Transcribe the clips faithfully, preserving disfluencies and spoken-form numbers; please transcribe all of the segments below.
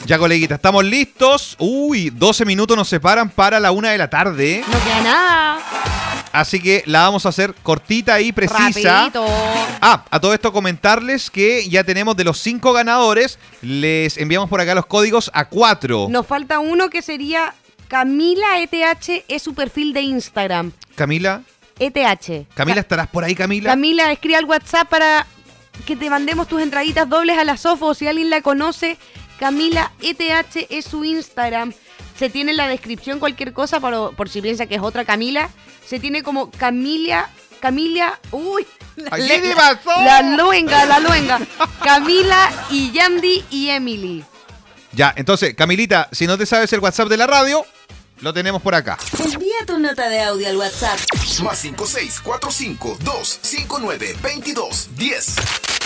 Ya, coleguita, estamos listos. Uy, doce minutos nos separan para la una de la tarde. No queda nada. Así que la vamos a hacer cortita y precisa. Rapidito. Ah, a todo esto comentarles que ya tenemos de los cinco ganadores, les enviamos por acá los códigos a cuatro. Nos falta uno que sería Camila E T H, es su perfil de Instagram. Camila. E T H. Camila, Ca- ¿estarás por ahí, Camila? Camila, escribe al WhatsApp para que te mandemos tus entraditas dobles a la Sofo. O si alguien la conoce, Camila E T H es su Instagram. Se tiene en la descripción cualquier cosa por, por si piensa que es otra Camila. Se tiene como Camila, Camila, uy. ¿A qué le pasó? La luenga, la luenga. Camila y Yandy y Emily. Ya, entonces, Camilita, si no te sabes el WhatsApp de la radio, lo tenemos por acá. Envía tu nota de audio al WhatsApp. Más cinco seis cuatro cinco dos cinco nueve veintidós diez.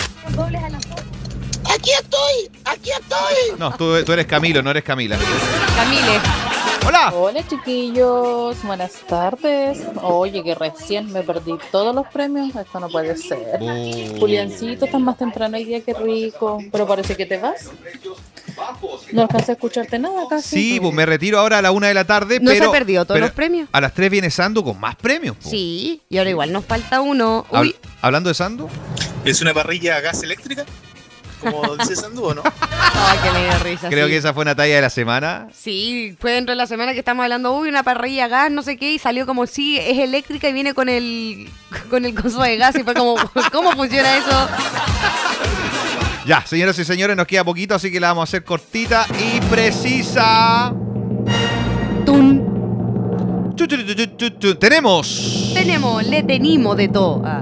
Aquí estoy, aquí estoy. No, tú, tú eres Camilo, no eres Camila. Camile. ¡Hola! Hola chiquillos, buenas tardes. Oye, que recién me perdí todos los premios, esto no puede ser. Oh. Juliancito, estás más temprano hoy día, qué rico, pero parece que te vas. No alcancé a escucharte nada casi. Sí, pues me retiro ahora a la una de la tarde, ¿No se pero... ha perdido todos pero los premios? A las tres viene Sandu con más premios. po. Sí, y ahora igual nos falta uno. Hab- Uy, Hablando de Sandu, ¿Es una parrilla a gas eléctrica? Como dice Sandu, ¿o no? ay, que me dio risa. creo sí. que esa fue una talla de la semana. Sí, fue dentro de la semana que estamos hablando, uy, una parrilla a gas, no sé qué, y salió como, sí, es eléctrica y viene con el con el coso de gas, y fue como, ¿cómo funciona eso? Ya, señoras y señores, nos queda poquito, así que la vamos a hacer cortita y precisa. ¡Tum! Chu, chu, chu, chu, chu, chu. Tenemos Tenemos, le tenemos de todo. Ah,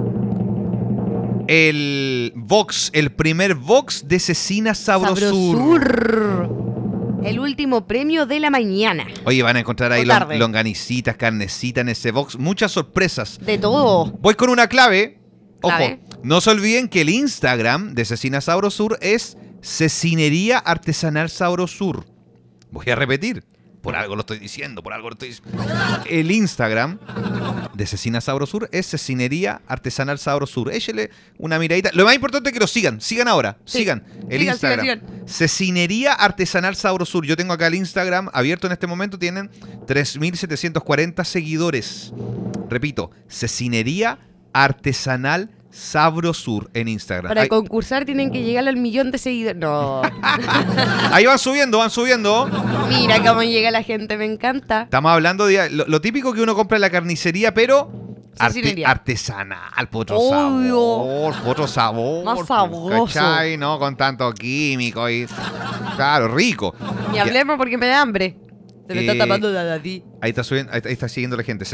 el Vox, el primer Vox de Cecina Sabrosur. Sabrosur. El último premio de la mañana. Oye, van a encontrar ahí O lon- tarde. longanicitas, carnecitas en ese Vox. Muchas sorpresas. De todo. Voy con una clave. Ojo, Clave. no se olviden que el Instagram de Cecina Sabrosur es Cecinería Artesanal Sabrosur. Voy a repetir. Por algo lo estoy diciendo, por algo lo estoy diciendo. El Instagram de Cecina Sabrosur es Cecinería Artesanal Sabrosur. Échele una miradita. Lo más importante es que lo sigan. Sigan ahora. Sí. Sigan el Sigan, Instagram. sigan, Cecinería Artesanal Sabrosur. Yo tengo acá el Instagram abierto en este momento. Tienen tres mil setecientos cuarenta seguidores. Repito, Cecinería Artesanal Sabrosur en Instagram. Para Ahí, concursar tienen que llegar al millón de seguidores. No. ahí van subiendo, van subiendo. Mira cómo llega la gente, me encanta. Estamos hablando de lo, lo típico que uno compra en la carnicería, pero arte- Cecinería. artesanal, por otro Obvio. sabor, por otro sabor. Más sabroso. ¿Cachai? No con tanto químico y... Claro, rico. Ni Ya, hablemos porque me da hambre. Se me Eh, está tapando la de ti. ahí está subiendo, ahí está, ahí está siguiendo la gente.